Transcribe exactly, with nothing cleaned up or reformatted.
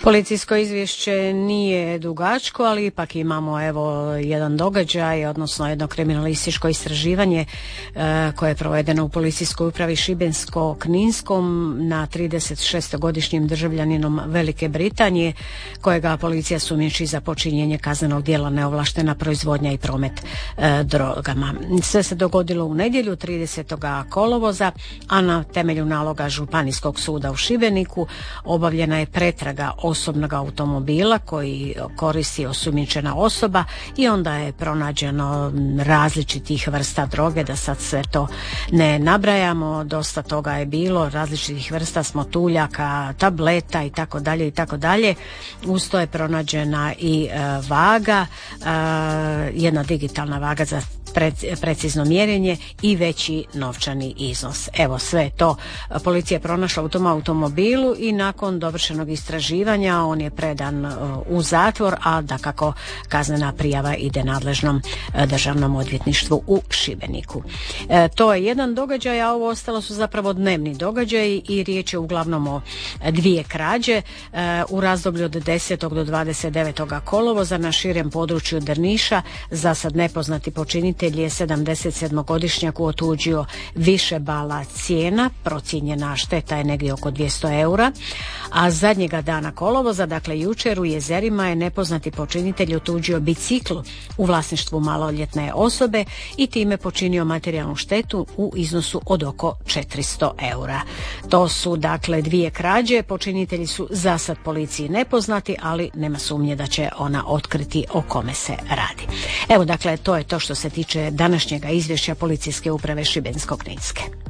Policijsko izvješće nije dugačko, ali ipak imamo evo jedan događaj, odnosno jedno kriminalističko istraživanje e, koje je provedeno u Policijskoj upravi Šibensko-kninskom na trideset šestogodišnjim državljaninom Velike Britanije, kojega policija sumnjiči za počinjenje kaznenog djela neovlaštena proizvodnja i promet e, drogama. Sve se dogodilo u nedjelju tridesetog kolovoza, a na temelju naloga Županijskog suda u Šibeniku obavljena je pretraga osobnog automobila koji koristi osumnjičena osoba i onda je pronađeno različitih vrsta droge, da sad sve to ne nabrajamo, dosta toga je bilo, različitih vrsta smotuljaka, tableta i tako dalje i tako dalje. Uz to je pronađena i e, vaga, e, jedna digitalna vaga za precizno mjerenje i veći novčani iznos. Evo, sve to policija je pronašla u tom automobilu i nakon dovršenog istraživanja on je predan u zatvor, a dakako kaznena prijava ide nadležnom državnom odvjetništvu u Šibeniku. E, to je jedan događaj, a ovo ostalo su zapravo dnevni događaji i riječ je uglavnom o dvije krađe e, u razdoblju od desetog do dvadeset devetog kolovoza na širem području Drniša. Za sad nepoznati počinitelj je sedamdesetsedmogodišnjaku otuđio više bala cijena, procijenjena šteta je negdje oko dvjesto eura, a zadnjega dana kolovoza, dakle jučer, u Jezerima je nepoznati počinitelj otuđio bicikl u vlasništvu maloljetne osobe i time počinio materijalnu štetu u iznosu od oko četiristo eura. To su dakle dvije krađe, počinitelji su za sad policiji nepoznati, ali nema sumnje da će ona otkriti o kome se radi. Evo, dakle, to je to što se tiče današnjega izvješća Policijske uprave Šibensko-kninske.